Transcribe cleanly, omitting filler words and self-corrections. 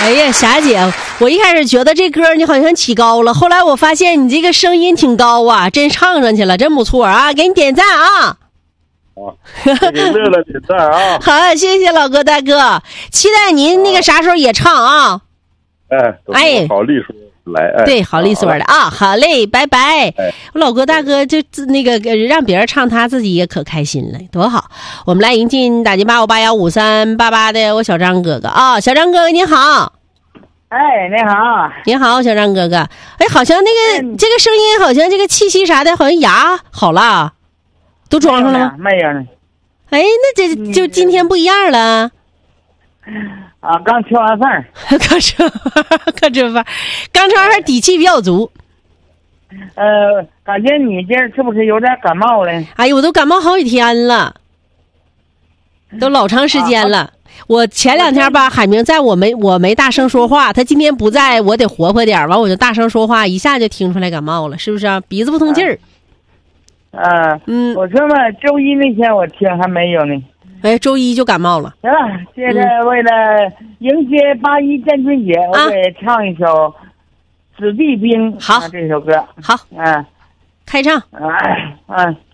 哎呀，霞姐，我一开始觉得这歌你好像起高了，后来我发现你这个声音挺高啊，真唱上去了，真不错啊，给你点赞啊！ 给乐乐点赞啊！ 好，谢谢老哥大哥，期待您那个啥时候也唱啊！ 哎，好利索来，哎， 对，好利索的啊！好嘞，拜拜。我老哥大哥就那个让别人唱，他自己也可开心了，多好！我们来迎进打进85815388的我小张哥哥啊，小张哥哥你好。 哎，你好， 你好，小张哥哥。哎，好像那个这个声音，好像这个气息啥的，好像牙好了，都装上了吗？ 没有呢。 哎，那这就今天不一样了。 啊，刚吃完饭。 刚吃饭，刚吃完饭底气比较足。 感觉你这是不是有点感冒了？ 哎呦，我都感冒好几天了，都老长时间了。我前2天吧，海明在我没大声说话，他今天不在，我得活泼点，完我就大声说话，一下就听出来感冒了，是不是啊？鼻子不通气儿。 我说嘛，周一那天我听还没有呢。 哎，周一就感冒了。 行了，接着为了迎接8·1建军节，我得唱一首《子弟兵》。 好， 这首歌。 好，开唱。